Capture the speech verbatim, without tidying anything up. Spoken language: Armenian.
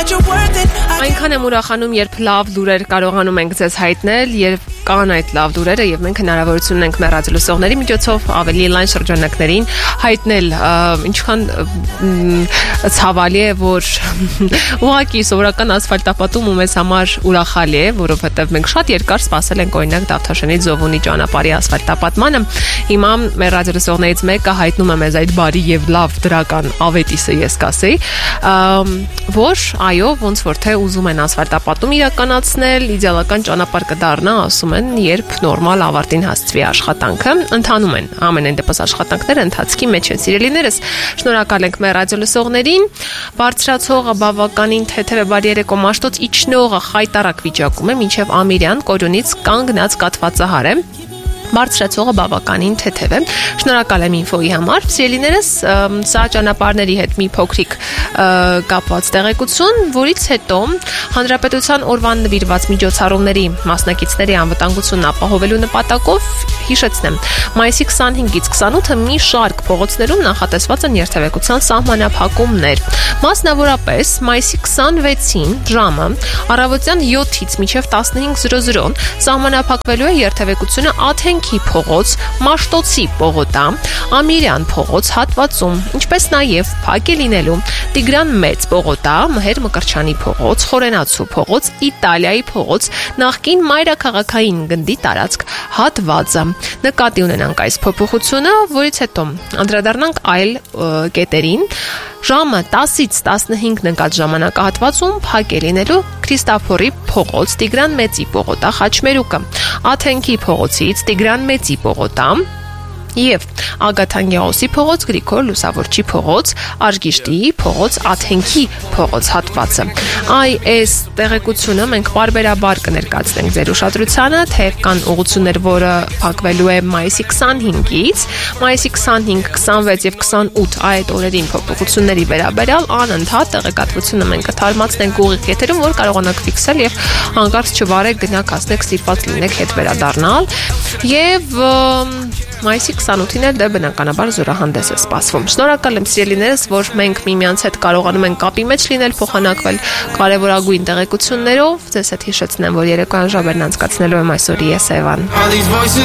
Այնքան եմ ուրախանում, երբ լավ լուրեր կարողանում ենք ձեզ հայտնել, երբ կան այդ լավ լուրերը եւ մենք հնարավորություն ունենք մեր ռադիոլսողների միջոցով ավելի լայն շրջանակներին հայտնել, ինչքան ցավալի է, որ ուղղակի սովորական ասֆալտապատում ու մեզ համար ուրախալի է, որովհետեւ մենք շատ երկար սպասել ենք օրինակ Դավթաշենի Ձովունի ճանապարհի ասֆալտապատմանը։ Հիմա մեր ռադիոլսողներից մեկը հայտնում է մեզ այդ բարի եւ լավ դրական ավետիսը, ես կասեի, որ այո, ոնց որ թե ուզում են ասֆալտապատում իրականացնել, իդեալական ճանապարհ կդառնա, ասում են, երբ նորմալ ավարտին հասցվի աշխատանքը, ընթանում են ամենայն դեպս աշխատանքները ընթացքի մեջ են։ Սիրելիներս, շնորհակալ ենք մեր ռադիոլսողներին։ Բարձրացողը բավականին թեթև է, բարի երեկո, Մաշտոց իջնողը խայտարակ վիճակում է, մինչև Ամիրյան կորյունից կանգնած կաթվածահար է։ Բարձրացողը բավականին թեթև է։ Շնորհակալ եմ ինֆոյի համար։ Սիրելիներս, սա ճանապարհների հետ մի փոքրիկ կապված տեղեկություն, որից հետո Հանրապետության օրվան նվիրված միջոցառումների մասնակիցների անվտանգությունն ապահովելու նպատակով հիշեցնեմ, մայիսի քսանհինգից քսանութը մի շարք փողոցներում նախատեսված են երթևեկության սահմանափակումներ։ Մասնավորապես մայիսի քսանվեցին ժամը առավոտյան յոթից մինչև տասնհինգ սահմանափակվելու է երթևեկությունը Աթենքի փողոց, Մաշտոցի պողոտա, Ամիրյան փողոց հատվածում, ինչպես նաև փակ է լինելու Տիգրան Մեծ պողոտա, Մհեր Մկրտչյանի փողոց, Խորենացու փողոց, Իտալիայի փողոց, նախկին մայրաքաղաքային գնդի տարածք հատվածը։ Նկատի ունենանք այս փոփոխությունը, որից հետո անդրադառնանք այլ կետերին։ Ժամը տասից տասնհինգ նկատ ժամանակահատվածում փակ է լինելու Քրիստաֆորի փողոց, Տիգրան Մեծի պողոտա, Խաչմերուկը, Աթենքի փողոցից Տիգրան Մեծի պողոտա եւ Ագաթանգիաոսի փողոց, Գրիգոր Լուսավորչի փողոց, Արգիշտիի փողոց, Աթենքի փողոց հատվածը։ Այ այս տեղեկությունը մենք բարբերաբար կներկայացնենք ձեր ուշադրությանը, թե կան ուղղություններ, որը փակվելու է մայիսի քսանհինգից, մայիսի քսանհինգ, քսանվեց եւ քսանութ այդ օրերին փոփոխությունների վերաբերյալ անընդհատ տեղեկատվությունը մենք կթարմացնենք ուղիղ կետերում, որ կարողանաք ֆիքսել եւ հանկարծ չվարեք, գնաք ասնեք, ստիպված լինեք հետ վերադառնալ եւ մայիսի քսանութին էլ դե բնականաբար զորահանդես է սպասվում։ Շնորհակալ եմ սիրելիներս, որ մենք միմյանց հետ կարողանում ենք կապի մեջ լինել, փոխանակվել կարևորագույն տեղեկություններով։ Ձեզ հետ հիշեցնեմ, որ երեկոյան ժամերն անցկացնելու եմ այսօր ես Էվան։